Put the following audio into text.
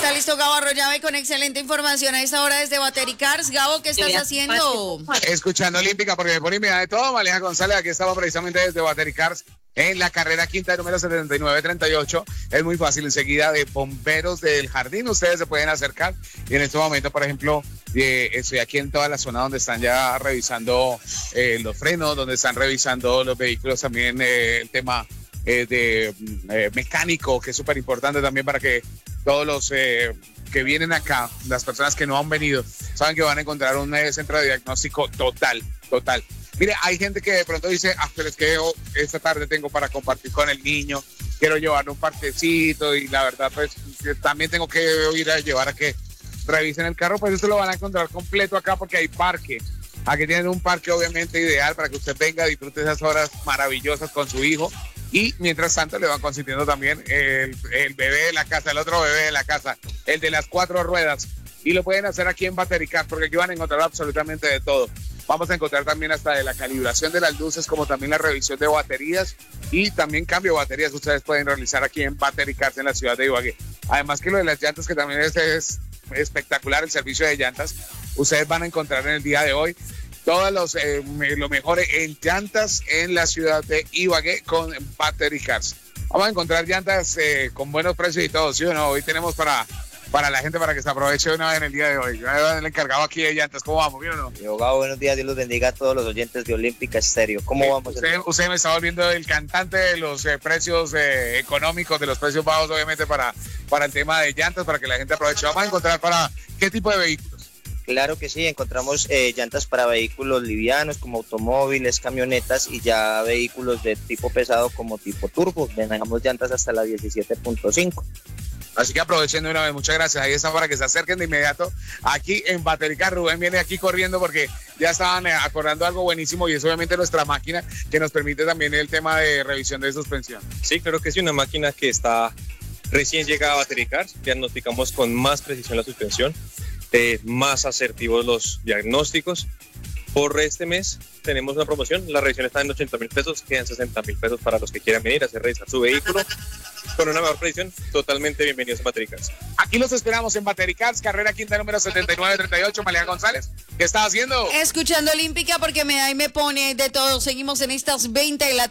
Está listo Gabo Arroyave con excelente información a esta hora desde Battery Cars. Gabo, ¿qué estás haciendo? Escuchando Olímpica, porque me pone inmediato de todo. Maleja González, aquí estamos precisamente desde Battery Cars en la carrera quinta número 7938. Es muy fácil, enseguida de Bomberos del Jardín. Ustedes se pueden acercar y en este momento, por ejemplo, estoy aquí en toda la zona donde están ya revisando los frenos, donde están revisando los vehículos también, el tema de mecánico, que es súper importante también para que todos los que vienen acá, las personas que no han venido, saben que van a encontrar un centro de diagnóstico total. Mire, hay gente que de pronto dice, pero es que yo esta tarde tengo para compartir con el niño, quiero llevarle un parquecito y la verdad pues también tengo que ir a llevar a que revisen el carro, pues esto lo van a encontrar completo acá porque hay parque. Aquí tienen un parque obviamente ideal para que usted venga, disfrute esas horas maravillosas con su hijo y mientras tanto le van consintiendo también el bebé de la casa, el otro bebé de la casa, el de las 4 ruedas y lo pueden hacer aquí en Battery Cars porque aquí van a encontrar absolutamente de todo. Vamos a encontrar también hasta de la calibración de las luces, como también la revisión de baterías y también cambio de baterías que ustedes pueden realizar aquí en Battery Cars en la ciudad de Ibagué. Además que lo de las llantas, que también es espectacular el servicio de llantas, ustedes van a encontrar en el día de hoy todos lo mejor en llantas en la ciudad de Ibagué con Battery Cars. Vamos a encontrar llantas con buenos precios y todo, ¿sí o no? Hoy tenemos para la gente, para que se aproveche de una vez en el día de hoy. Yo el encargado aquí de llantas, ¿cómo vamos? ¿Bien o no? Yo, Gabo, buenos días, Dios los bendiga a todos los oyentes de Olímpica Estéreo. ¿Cómo vamos? Usted me está volviendo el cantante de los precios económicos, de los precios bajos, obviamente, para el tema de llantas, para que la gente aproveche. Vamos a encontrar para qué tipo de vehículos. Claro que sí, encontramos llantas para vehículos livianos como automóviles, camionetas y ya vehículos de tipo pesado como tipo turbo. Manejamos llantas hasta la 17.5. Así que aprovechen de una vez, muchas gracias. Ahí está para que se acerquen de inmediato aquí en Battery Cars. Rubén viene aquí corriendo porque ya estaban acordando algo buenísimo y es obviamente nuestra máquina que nos permite también el tema de revisión de suspensión. Sí, claro que sí, una máquina que está recién llegada a Battery Cars. Diagnosticamos con más precisión la suspensión, más asertivos los diagnósticos. Por este mes tenemos una promoción, la revisión está en 80,000 pesos, quedan 60,000 pesos para los que quieran venir a hacer revisar su vehículo. Con una mejor precisión, totalmente bienvenidos a Battery Cars. Aquí los esperamos en Battery Cars, carrera quinta número 7938, Maleja González. ¿Qué estás haciendo? Escuchando Olímpica porque me da y me pone de todo. Seguimos en estas 20 de la